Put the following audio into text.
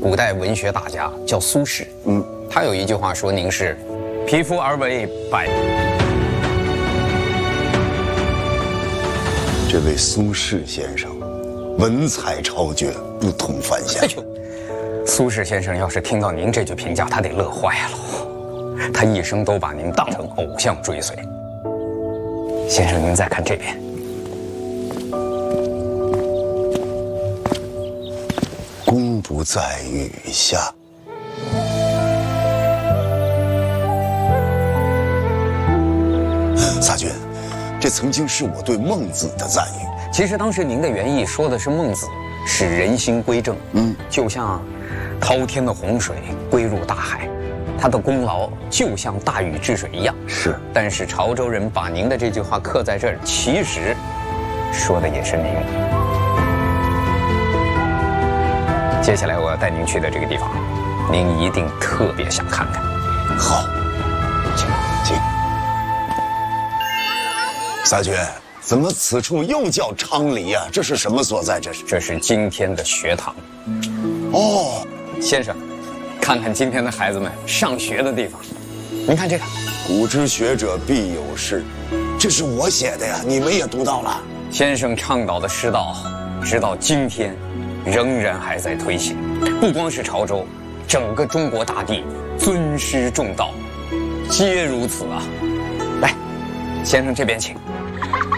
古代文学大家，叫苏轼。他有一句话说：“您是皮肤而为百。” 这位苏轼先生，文采超绝，不同凡响。 哎呦，苏轼先生要是听到您这句评价，他得乐坏了。他一生都把您当成偶像追随。先生，您再看这边。 功不在羽下。撒君，这曾经是我对孟子的赞誉。 其实当时您的原意说的是孟子使人心归正，就像滔天的洪水归入大海，他的功劳就像大禹治水一样。 是， 但是潮州人把您的这句话刻在这儿，其实说的也是您。接下来我要带您去的这个地方，您一定特别想看看。 好，请。撒君，怎么此处又叫昌黎啊？这是什么所在？ 这是今天的学堂。 哦， 先生，看看今天的孩子们上学的地方。您看这个， 古之学者必有师，这是我写的呀，你们也读到了。 先生倡导的师道，直到今天，仍然还在推行。不光是潮州，整个中国大地尊师重道，皆如此啊！来，先生这边请。